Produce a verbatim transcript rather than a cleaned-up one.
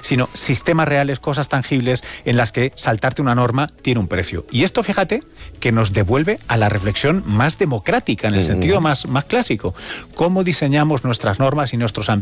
sino sistemas reales, cosas tangibles en las que saltarte una norma tiene un precio. Y esto, fíjate, que nos devuelve a la reflexión más democrática, en el sentido más, más clásico. ¿Cómo diseñamos nuestras normas y nuestros